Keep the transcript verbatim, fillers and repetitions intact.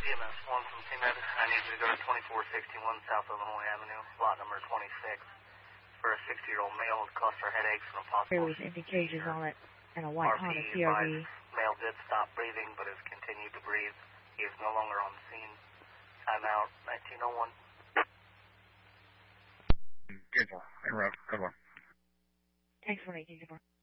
E M S one from T-Med. I need you to go to twenty-four sixty-one South Illinois Avenue, lot number twenty-six, for a sixty-year-old male with cluster headaches and a possible... There was empty cages on it and a white Honda C R V. Male did stop breathing, but has continued to breathe. He is no longer on the scene. Time out, nineteen oh one. Good one. Good one. Thanks for making it.